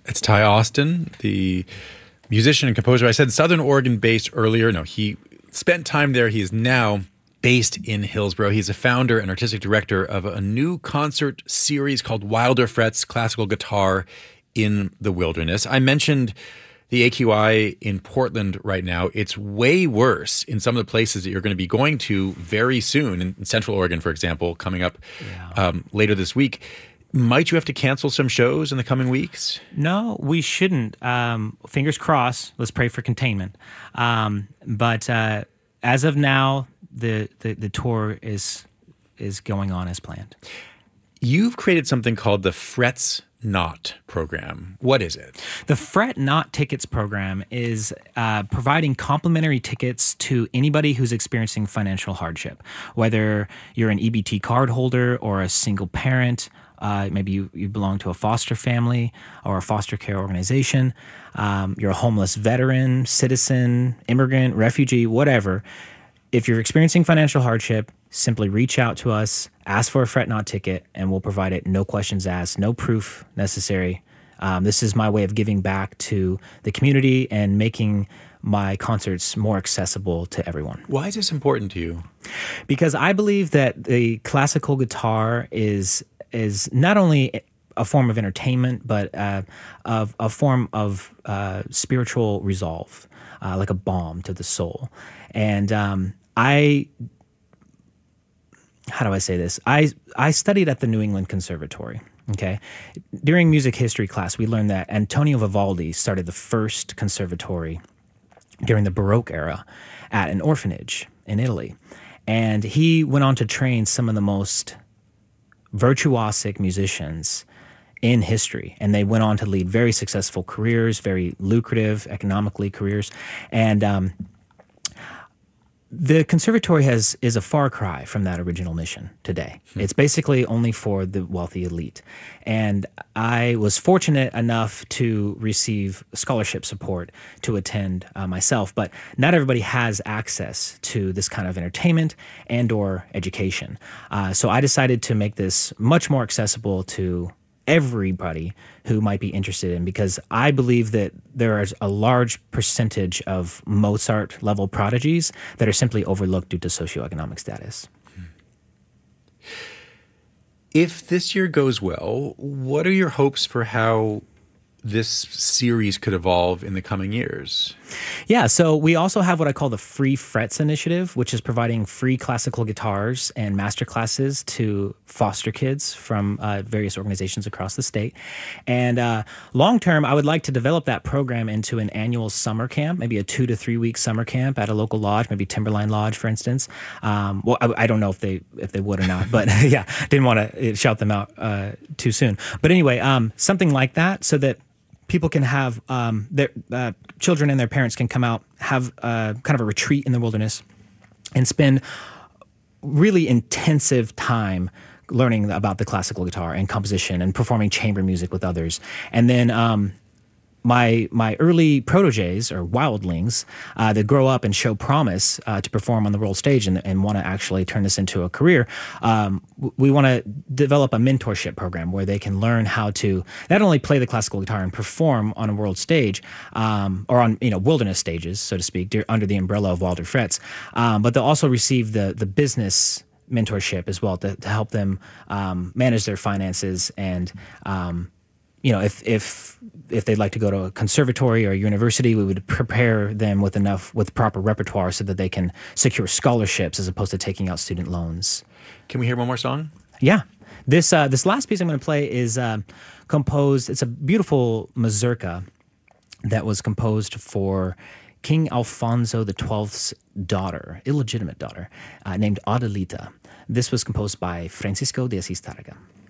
It's Ty Austin, the musician and composer. I said Southern Oregon based earlier. No, he spent time there. He is now based in Hillsboro. He's a founder and artistic director of a new concert series called Wilder Frets, Classical Guitar in the Wilderness. I mentioned the AQI in Portland right now. It's way worse in some of the places that you're going to be going to very soon, in Central Oregon, for example, coming up later this week. Might you have to cancel some shows in the coming weeks? No, we shouldn't. Fingers crossed. Let's pray for containment. But as of now, the tour is going on as planned. You've created something called the Frets Not program. What is it? The Fret Not Tickets program is providing complimentary tickets to anybody who's experiencing financial hardship, whether you're an EBT card holder or a single parent. Maybe you belong to a foster family or a foster care organization. You're a homeless veteran, citizen, immigrant, refugee, whatever. If you're experiencing financial hardship, simply reach out to us, ask for a Fret Not ticket, and we'll provide it. No questions asked, no proof necessary. This is my way of giving back to the community and making my concerts more accessible to everyone. Why is this important to you? Because I believe that the classical guitar is not only a form of entertainment, but of a form of spiritual resolve, like a balm to the soul. And how do I say this? I studied at the New England Conservatory. Okay, during music history class, we learned that Antonio Vivaldi started the first conservatory during the Baroque era at an orphanage in Italy, and he went on to train some of the most virtuosic musicians in history, and they went on to lead very successful careers, very lucrative economically careers, and the conservatory is a far cry from that original mission today. It's basically only for the wealthy elite. And I was fortunate enough to receive scholarship support to attend myself, but not everybody has access to this kind of entertainment and or education. So I decided to make this much more accessible to everybody who might be interested in, because I believe that there is a large percentage of Mozart-level prodigies that are simply overlooked due to socioeconomic status. If this year goes well, what are your hopes for how this series could evolve in the coming years? Yeah, so we also have what I call the Free Frets Initiative, which is providing free classical guitars and master classes to foster kids from various organizations across the state. And long term, I would like to develop that program into an annual summer camp, maybe a 2 to 3 week summer camp at a local lodge, maybe Timberline Lodge, for instance. Well, I don't know if they would or not, but yeah, didn't want to shout them out too soon. But anyway, something like that, so that people can have their children and their parents can come out, have kind of a retreat in the wilderness, and spend really intensive time learning about the classical guitar and composition and performing chamber music with others. And then my early proteges or wildlings that grow up and show promise to perform on the world stage and want to actually turn this into a career, we want to develop a mentorship program where they can learn how to not only play the classical guitar and perform on a world stage or on wilderness stages, so to speak, under the umbrella of Wilder Frets, but they'll also receive the business mentorship as well to help them manage their finances and if they'd like to go to a conservatory or a university, we would prepare them with proper repertoire so that they can secure scholarships as opposed to taking out student loans. Can we hear one more song? Yeah. This last piece I'm going to play is composed. It's a beautiful mazurka that was composed for King Alfonso XII's daughter, illegitimate daughter, named Adelita. This was composed by Francisco de Asís Tárrega.